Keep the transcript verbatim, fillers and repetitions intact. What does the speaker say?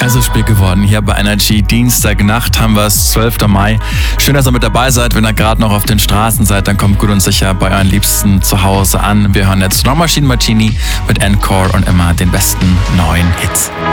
Also spät geworden hier bei Energy. Dienstagnacht haben wir es, zwölfter Mai. Schön, dass ihr mit dabei seid. Wenn ihr gerade noch auf den Straßen seid, dann kommt gut und sicher bei euren Liebsten zu Hause an. Wir hören jetzt Drum Machine Martini mit Encore und immer den besten neuen Hits.